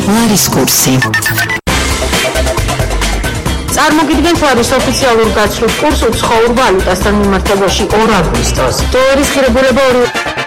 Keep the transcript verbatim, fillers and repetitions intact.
ლარის კურსი. წარმოგიდგენთ ლარის ოფიციალურ გაცვლით კურს უცხოურ ვალუტასთან მიმართებაში ორ აგვისტოს. დოლარის ღირებულება ორი